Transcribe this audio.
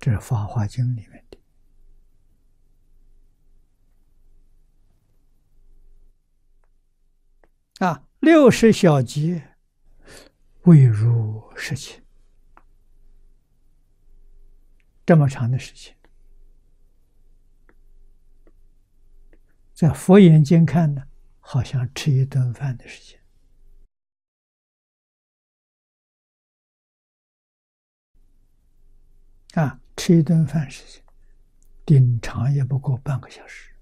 这是《法华经》里面的啊。60小节未入10情，这么长的时间，在佛眼睛看呢，好像吃一顿饭的时间。吃一顿饭时间，顶长也不过半个小时。